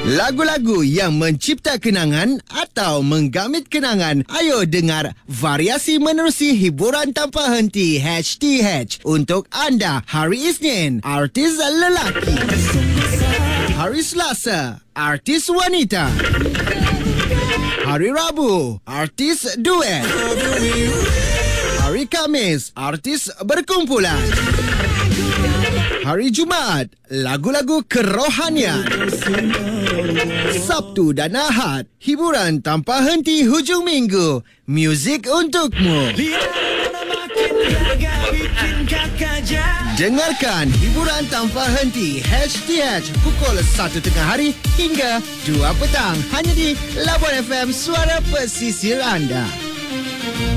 Lagu-lagu yang mencipta kenangan atau menggamit kenangan. Ayo dengar variasi menerusi hiburan tanpa henti HTH untuk anda. Hari Isnin, artis lelaki. Hari Selasa, artis wanita. Hari Rabu, artis duet. Hari Khamis, artis berkumpulan. Hari Jumaat, lagu-lagu kerohanian. Sabtu dan Ahad, hiburan tanpa henti hujung minggu. Muzik untukmu. Dengarkan hiburan tanpa henti HTH pukul 1 tengah hari hingga 2 petang. Hanya di Labuan FM, suara pesisir anda.